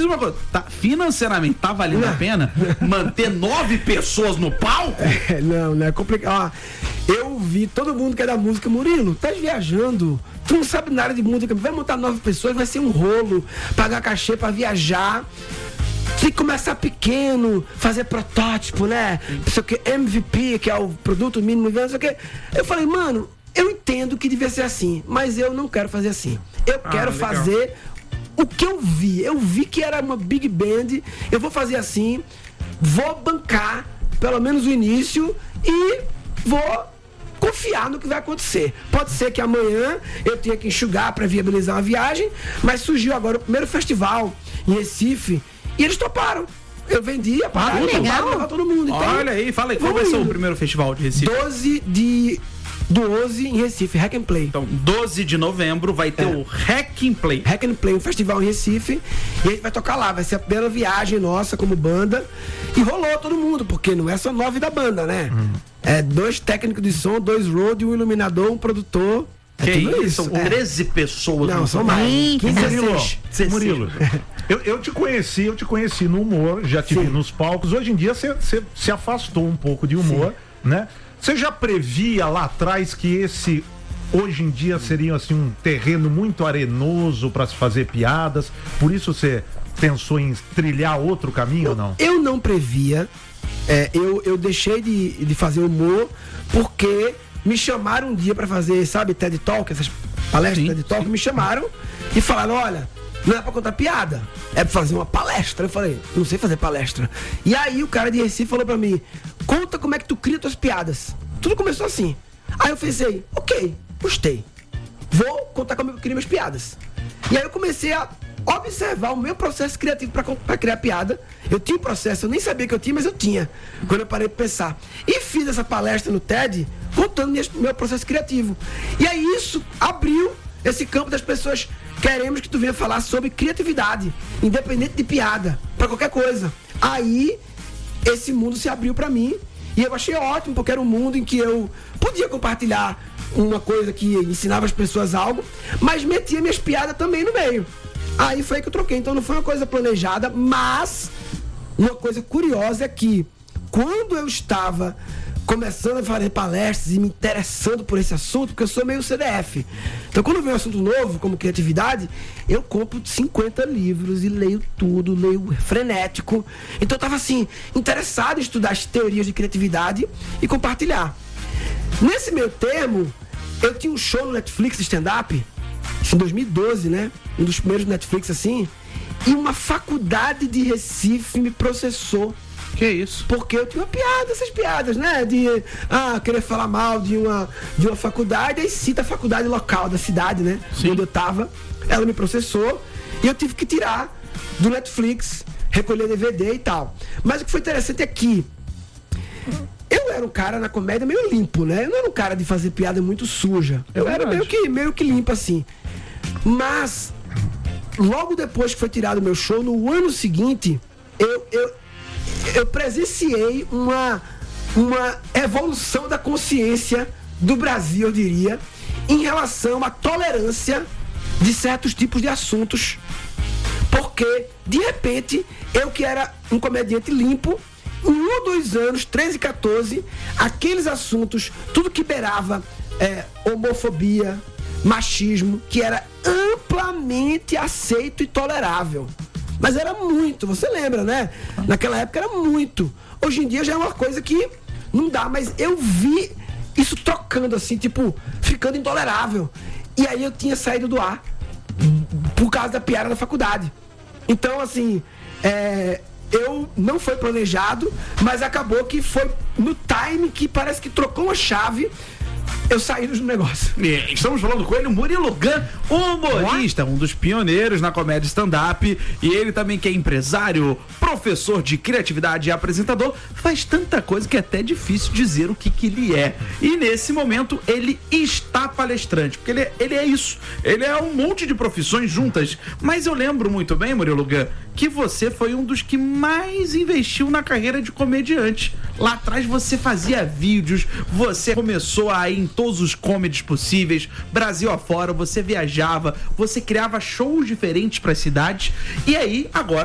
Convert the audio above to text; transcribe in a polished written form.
dizer uma coisa, financeiramente tá valendo a pena manter 9 pessoas no palco? Não é complicado. Eu vi todo mundo que é da música, Murilo, tá viajando, tu não sabe nada de música, vai montar 9 pessoas, vai ser um rolo, pagar cachê pra viajar. Tem que começar pequeno, fazer protótipo, né? Não sei o que, MVP, que é o produto mínimo, não sei o que. Eu falei, mano, eu entendo que devia ser assim, mas eu não quero fazer assim. Eu quero fazer o que eu vi. Eu vi que era uma big band, eu vou fazer assim, vou bancar pelo menos o início e vou confiar no que vai acontecer. Pode ser que amanhã eu tenha que enxugar para viabilizar uma viagem, mas surgiu agora o primeiro festival em Recife e eles toparam. Eu vendi a parada, levar todo mundo. Então, olha aí, fala aí, qual vai ser o primeiro festival de Recife? 12 em Recife, Hack and Play. Então, 12 de novembro vai ter o Hack and Play. Hack and Play, um festival em Recife. E a gente vai tocar lá. Vai ser a primeira viagem nossa como banda. E rolou todo mundo, porque não é só 9 da banda, né? É 2 técnicos de som, 2 road, um iluminador, um produtor. Que isso? São 13 pessoas. Não, são mais. 15, Murilo, eu te conheci no humor, já te vi nos palcos. Hoje em dia você se afastou um pouco de humor, né? Você já previa lá atrás que esse hoje em dia seria assim um terreno muito arenoso para se fazer piadas? Por isso você pensou em trilhar outro caminho ou não? Eu não previa. Eu deixei de fazer humor porque me chamaram um dia para fazer, sabe, TED Talk, essas palestras TED Talk, me chamaram e falaram, olha, não é pra contar piada, é pra fazer uma palestra. Eu falei, não sei fazer palestra. E aí o cara de Recife falou pra mim, conta como é que tu cria tuas piadas. Tudo começou assim. Aí eu pensei, ok, gostei. Vou contar como eu crio minhas piadas. E aí eu comecei a observar o meu processo criativo pra criar piada. Eu tinha um processo, eu nem sabia que eu tinha, mas eu tinha, quando eu parei pra pensar. E fiz essa palestra no TED, contando meu processo criativo. E aí isso abriu esse campo das pessoas. Queremos que tu venha falar sobre criatividade, independente de piada, pra qualquer coisa. Aí, esse mundo se abriu pra mim, e eu achei ótimo, porque era um mundo em que eu podia compartilhar uma coisa que ensinava as pessoas algo, mas metia minhas piadas também no meio. Aí foi aí que eu troquei. Então não foi uma coisa planejada, mas uma coisa curiosa é que quando eu estava começando a fazer palestras e me interessando por esse assunto, porque eu sou meio CDF. Então quando vem um assunto novo, como criatividade, eu compro 50 livros e leio tudo, leio frenético. Então eu estava assim, interessado em estudar as teorias de criatividade e compartilhar. Nesse meio termo, eu tinha um show no Netflix de stand-up, em 2012, né? Um dos primeiros Netflix assim, e uma faculdade de Recife me processou. Que isso? Porque eu tinha uma piada, essas piadas, né? De querer falar mal de uma faculdade, aí cita a faculdade local da cidade, né? Sim. Onde eu tava. Ela me processou e eu tive que tirar do Netflix, recolher DVD e tal. Mas o que foi interessante é que eu era um cara na comédia meio limpo, né? Eu não era um cara de fazer piada muito suja. Eu era meio que limpo assim. Mas logo depois que foi tirado o meu show, no ano seguinte, eu presenciei uma evolução da consciência do Brasil, eu diria, em relação à tolerância de certos tipos de assuntos. Porque, de repente, eu que era um comediante limpo, em 1 ou 2 anos, 13 e 14, aqueles assuntos, tudo que beirava homofobia, machismo, que era amplamente aceito e tolerável. Mas era muito, você lembra, né? Naquela época era muito. Hoje em dia já é uma coisa que não dá, mas eu vi isso trocando assim, tipo, ficando intolerável. E aí eu tinha saído do ar por causa da piada da faculdade. Então, assim, eu não foi planejado, mas acabou que foi no time que parece que trocou uma chave. Eu saí do negócio. Estamos falando com ele, Murilo Gun, humorista, um dos pioneiros na comédia stand-up. E ele também que é empresário, professor de criatividade e apresentador. Faz tanta coisa que é até difícil dizer o que ele é. E nesse momento ele está palestrante, porque ele é isso. Ele é um monte de profissões juntas. Mas eu lembro muito bem, Murilo Gun, que você foi um dos que mais investiu na carreira de comediante. Lá atrás você fazia vídeos, você começou a ir em todos os comedies possíveis, Brasil afora, você viajava, você criava shows diferentes para as cidades, e aí agora